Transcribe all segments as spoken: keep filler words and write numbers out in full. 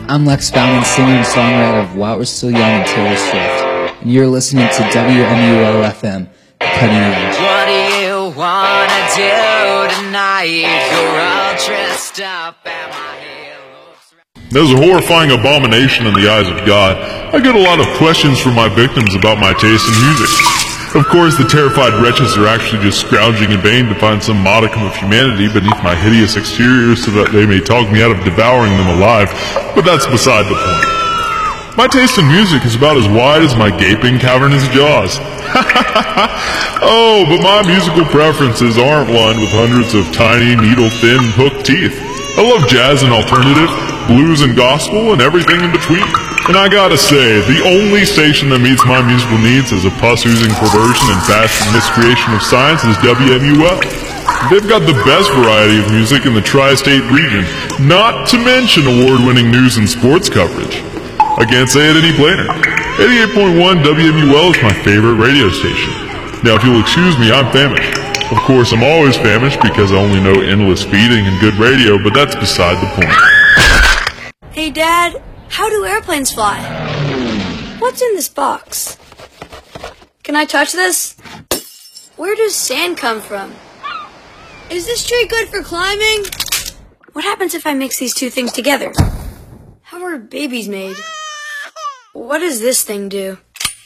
I'm Lex Bauman, singer and songwriter of While We're Still Young and Taylor Swift, and you're listening to W M U L F M, The Cutting Edge. What do you wanna do tonight? You're all dressed up and my hair looks... As a horrifying abomination in the eyes of God, I get a lot of questions from my victims about my taste in music. Of course, the terrified wretches are actually just scrounging in vain to find some modicum of humanity beneath my hideous exterior so that they may talk me out of devouring them alive, but that's beside the point. My taste in music is about as wide as my gaping, cavernous jaws. Oh, but my musical preferences aren't one with hundreds of tiny, needle-thin, hooked teeth. I love jazz and alternative, blues and gospel, and everything in between. And I gotta say, the only station that meets my musical needs as a pus-oozing perversion and fashion miscreation of science is W M U L. They've got the best variety of music in the tri-state region, not to mention award-winning news and sports coverage. I can't say it any plainer. eighty-eight point one W M U L is my favorite radio station. Now, if you'll excuse me, I'm famished. Of course, I'm always famished because I only know endless feeding and good radio, but that's beside the point. Hey, Dad, how do airplanes fly? What's in this box? Can I touch this? Where does sand come from? Is this tree good for climbing? What happens if I mix these two things together? How are babies made? What does this thing do?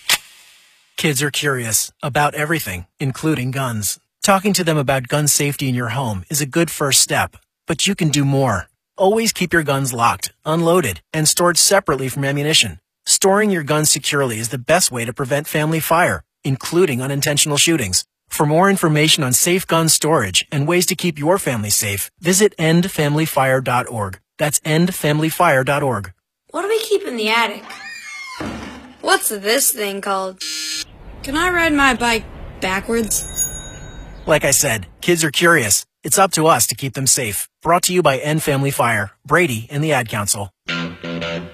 Kids are curious about everything, including guns. Talking to them about gun safety in your home is a good first step, but you can do more. Always keep your guns locked, unloaded, and stored separately from ammunition. Storing your guns securely is the best way to prevent family fire, including unintentional shootings. For more information on safe gun storage and ways to keep your family safe, visit end family fire dot org. That's end family fire dot org. What do we keep in the attic? What's this thing called? Can I ride my bike backwards? Like I said, kids are curious. It's up to us to keep them safe. Brought to you by End Family Fire, Brady, and the Ad Council.